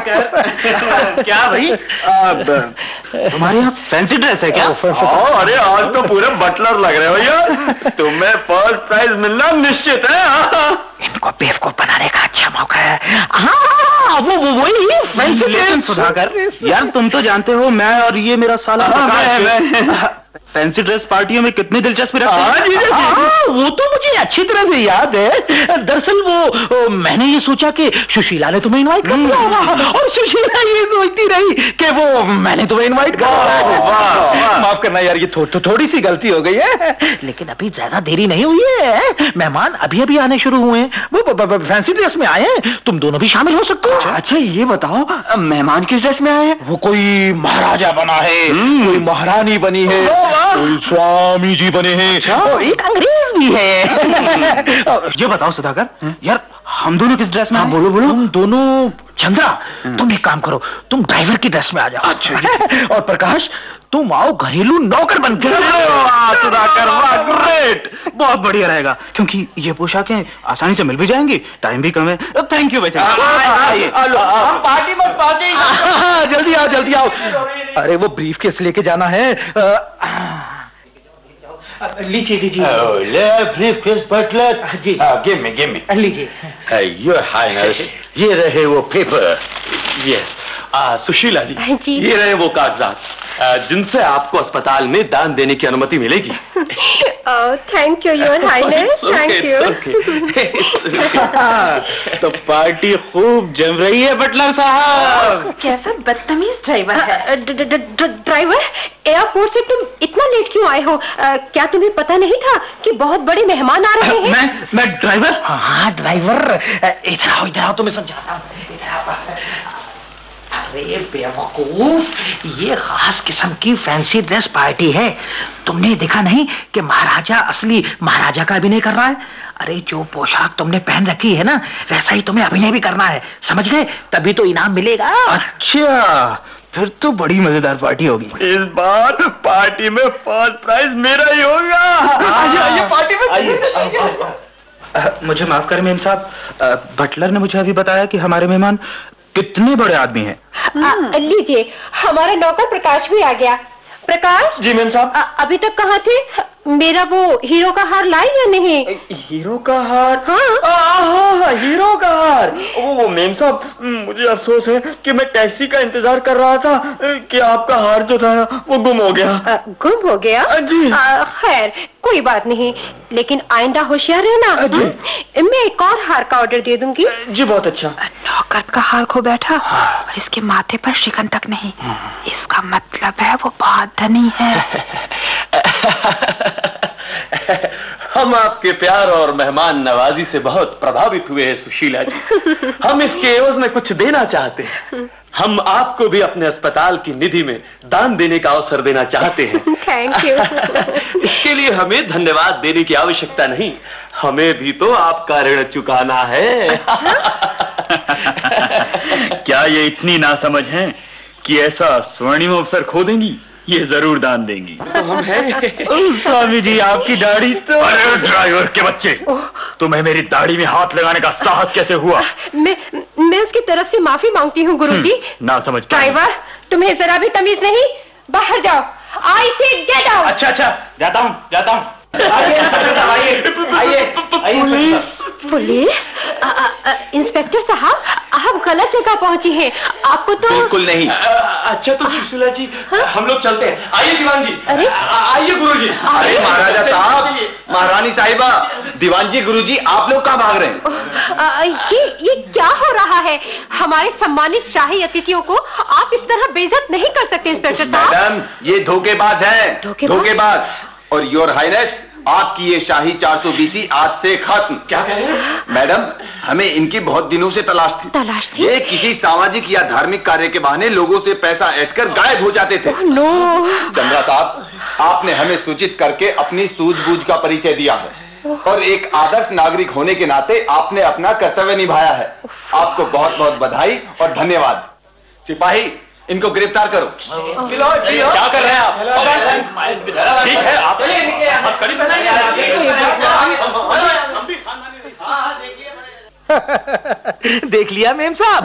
सुधाकर। क्या भाई, तुम्हारे यहाँ फैंसी ड्रेस है क्या? अरे आज तो पूरे बटलर लग रहे हो भैया, तुम्हें फर्स्ट प्राइज मिलना निश्चित है। इनको बेवकूफ बनाने का अच्छा मौका है। हाँ, वही फैंसी ड्रेस। सुधाकर यार, तुम तो जानते हो मैं और ये मेरा साला फैंसी ड्रेस पार्टियों में कितनी दिलचस्पी रखते हैं। वो तो मुझे अच्छी तरह से याद है। दरअसल वो मैंने ये सोचा कि सुशीला ने तुम्हें इनवाइट कर दिया होगा, और सुशीला ये सोचती रही कि वो मैंने तुम्हें इनवाइट कर दिया। माफ करना यार, ये थोड़ी सी गलती हो गई है, लेकिन अभी ज्यादा देरी नहीं हुई है। मेहमान अभी अभी आने शुरू हुए हैं, वो फैंसी ड्रेस में आए हैं। तुम दोनों भी शामिल हो सकते हो। अच्छा ये बताओ, मेहमान किस ड्रेस में आए हैं? वो कोई महाराजा बना है, कोई महारानी बनी है, कोई स्वामी जी बने हैं, और एक अंग्रेज भी है। ये बताओ सुधाकर यार, हम दोनों किस ड्रेस में? बोलो बोलो। हम दोनों, चंद्रा तुम एक काम करो, तुम ड्राइवर की ड्रेस में आ जाओ। अच्छा। और प्रकाश तुम आओ घरेलू नौकर बनकर। सुधाकर वाह, ग्रेट, बहुत बढ़िया रहेगा, क्योंकि ये पोशाकें आसानी से मिल भी जाएंगी, टाइम भी कम है। थैंक यू बेटा। हम पार्टी में पहुंचे। जल्दी आओ जल्दी आओ। अरे वो ब्रीफ केस लेके जाना है। लीजिए लीजिए। ब्रीफ केस बटलर जी। गिव मी लीजिए। योर हाइनेस, ये रहे वो पेपर। यस, सुशीला जी, जी। ये रहे वो कागजात जिनसे आपको अस्पताल में दान देने की अनुमति मिलेगी। Thank you your highness, thank you. तो पार्टी खूब जम रही है बटलर साहब। कैसा बदतमीज ड्राइवर है। ड्राइवर, एयरपोर्ट से तुम इतना लेट क्यों आए हो? क्या तुम्हें पता नहीं था कि बहुत बड़े मेहमान आ रहे हैं? मैं ड्राइवर? हाँ ड्राइवर। इधर आओ तुम्हें समझाता हूँ। अरे बेवकूफ, ये खास किस्म की फैंसी ड्रेस पार्टी है। तुमने देखा नहीं कि महाराजा असली महाराजा का अभिनय कर रहा है? अरे जो पोशाक तुमने पहन रखी है ना, वैसा ही तुम्हें अभिनय भी करना है, समझ गए? तभी तो इनाम मिलेगा। अच्छा, फिर तो बड़ी मजेदार पार्टी होगी। इस बार पार्टी में फर्स्ट प्राइज मेरा ही होगा। आइए पार्टी में। मुझे माफ करें मेम साहब, बटलर ने मुझे अभी बताया कि हमारे मेहमान कितने बड़े आदमी हैं। लीजिए, हमारा नौकर प्रकाश भी आ गया। प्रकाश जी मैम साहब। अभी तक कहाँ थे? मेरा वो हीरो का हार लाए या नहीं? हीरो का हार? हाँ हीरो का हार। वो मेम साहब, मुझे अफसोस है कि मैं टैक्सी का इंतजार कर रहा था कि आपका हार जो था ना वो गुम हो गया। गुम हो गया? जी। खैर कोई बात नहीं, लेकिन आइंदा होशियार रहना। मैं एक और हार का ऑर्डर दे दूंगी। जी बहुत अच्छा। नौकर का हार खो बैठा और इसके माथे पर शिकन तक नहीं, इसका मतलब है वो बहुत धनी है। हम आपके प्यार और मेहमान नवाजी से बहुत प्रभावित हुए हैं सुशीला जी। हम इसके एवज में कुछ देना चाहते हैं। हम आपको भी अपने अस्पताल की निधि में दान देने का अवसर देना चाहते हैं। Thank you. इसके लिए हमें धन्यवाद देने की आवश्यकता नहीं, हमें भी तो आपका ऋण चुकाना है। क्या ये इतनी नासमझ हैं कि ऐसा स्वर्णिम अवसर खो देंगी? ये जरूर दान देंगी। तो हम हैं। स्वामी जी आपकी दाढ़ी तो। अरे ड्राइवर के बच्चे, तुम्हें मेरी दाढ़ी में हाथ लगाने का साहस कैसे हुआ? मैं उसकी तरफ से माफी मांगती हूँ गुरुजी। ना समझ। ड्राइवर, तुम्हें जरा भी तमीज नहीं, बाहर जाओ। आई से गेट आउट। अच्छा, जाता हूँ। पुलिस? इंस्पेक्टर साहब, आप गलत जगह पहुंची हैं। आपको तो बिल्कुल नहीं। अच्छा तो सुशीला जी, हम लोग चलते हैं। आइए दीवान जी। अरे आइए गुरुजी। अरे महाराजा साहब, महारानी साहिबा, दीवान जी, गुरुजी, आप लोग कहाँ भाग रहे हैं? ये क्या हो रहा है? हमारे सम्मानित शाही अतिथियों को आप इस तरह बेइज्जत नहीं कर सकते इंस्पेक्टर साहब। मैडम, ये धोखेबाज है। धोखेबाज? और योर हाइनेस, आपकी ये शाही 420 आज से खत्म। क्या कह रहे हैं? मैडम, हमें इनकी बहुत दिनों से तलाश थी। ये किसी सामाजिक या धार्मिक कार्य के बहाने लोगों से पैसा ऐंठकर गायब हो जाते थे। नो। चंद्रा साहब, आपने हमें सूचित करके अपनी सूझबूझ का परिचय दिया है और एक आदर्श नागरिक होने के नाते आपने अपना कर्तव्य निभाया है। आपको बहुत बहुत बधाई और धन्यवाद। सिपाही, इनको गिरफ्तार करो। क्या कर रहे हैं आप? ठीक है, आप हथकड़ी पहनाइए। देख लिया मेम साहब,